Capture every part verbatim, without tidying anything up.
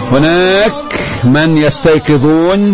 هناك من يستيقظون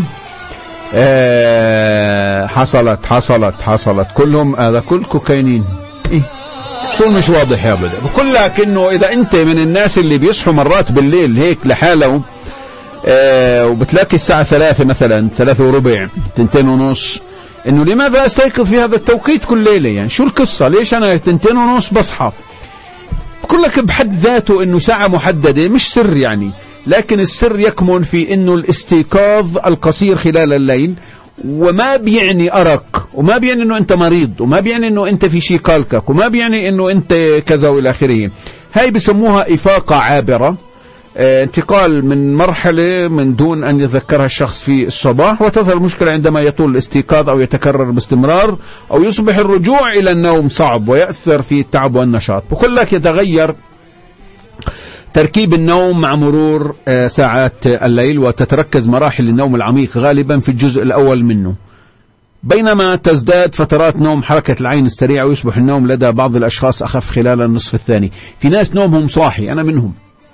آه حصلت حصلت حصلت كلهم هذا كل كوكايين. إيه؟ شو مش واضح يا بدر؟ بقول لك انه اذا انت من الناس اللي بيصحوا مرات بالليل هيك لحالهم آه وبتلاقي الساعة ثلاثة مثلا ثلاثة وربع تنتين ونص، انه لماذا استيقظ في هذا التوقيت كل ليلة؟ يعني شو القصة؟ ليش انا تنتين ونص بصحى؟ بقول لك بحد ذاته انه ساعة محددة مش سر يعني، لكن السر يكمن في انه الاستيقاظ القصير خلال الليل، وما بيعني أرق، وما بيعني انه انت مريض، وما بيعني انه انت في شيء قالكك، وما بيعني انه انت كذا والى اخره. هاي بسموها إفاقة عابرة، اه انتقال من مرحلة من دون ان يذكرها الشخص في الصباح، وتظهر المشكلة عندما يطول الاستيقاظ او يتكرر باستمرار، او يصبح الرجوع الى النوم صعب ويأثر في التعب والنشاط. بقول لك يتغير تركيب النوم مع مرور ساعات الليل، وتتركز مراحل النوم العميق غالبا في الجزء الأول منه، بينما تزداد فترات نوم حركة العين السريعة، ويصبح النوم لدى بعض الأشخاص أخف خلال النصف الثاني. في ناس نومهم صاحي، أنا منهم،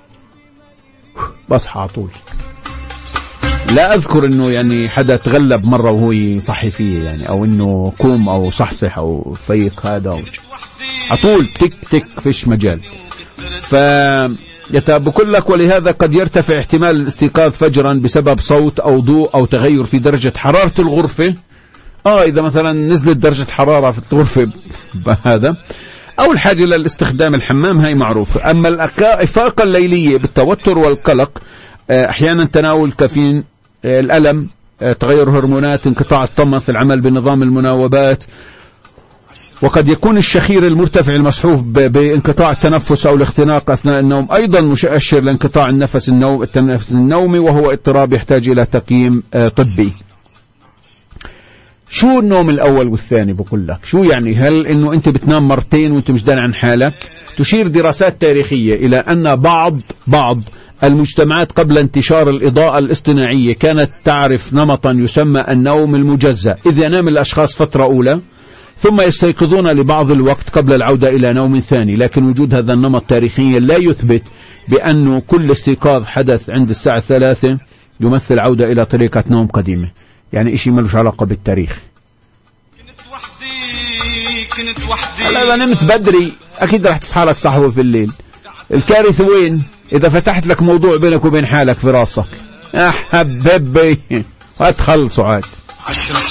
بصحى على طول، لا أذكر أنه يعني حدا تغلب مرة وهو صحي فيه يعني، أو أنه كوم أو صحصح أو فيق هذا على طول تك تك فيش مجال. ف بقول لك ولهذا قد يرتفع احتمال الاستيقاظ فجرا بسبب صوت أو ضوء أو تغير في درجة حرارة الغرفة. آه إذا مثلا نزلت درجة حرارة في الغرفة هذا، أو الحاجة للاستخدام الحمام، هاي معروفة. أما الإفاقة الليلية بالتوتر والقلق، أحيانا تناول كافيين، الألم، تغير هرمونات، انقطاع الطمث، العمل بنظام المناوبات، وقد يكون الشخير المرتفع المصحوف بانقطاع التنفس أو الاختناق أثناء النوم أيضا مؤشر لانقطاع النفس النوم التنفس النومي، وهو اضطراب يحتاج إلى تقييم طبي. شو النوم الأول والثاني؟ بقول لك شو يعني، هل إنه أنت بتنام مرتين وأنت مش داري عن حالك؟ تشير دراسات تاريخية إلى أن بعض بعض المجتمعات قبل انتشار الإضاءة الاصطناعية كانت تعرف نمطا يسمى النوم المجزأ، إذ ينام الأشخاص فترة أولى ثم يستيقظون لبعض الوقت قبل العودة إلى نوم ثاني. لكن وجود هذا النمط تاريخيا لا يثبت بأنه كل استيقاظ حدث عند الساعة الثلاثة يمثل عودة إلى طريقة نوم قديمة. يعني إشي ملوش علاقة بالتاريخ. هلا إذا نمت بدري أكيد رح تصحى لك صحوة في الليل. الكارثة وين؟ إذا فتحت لك موضوع بينك وبين حالك في راسك، يا حبيبي هتخلصوا عاد.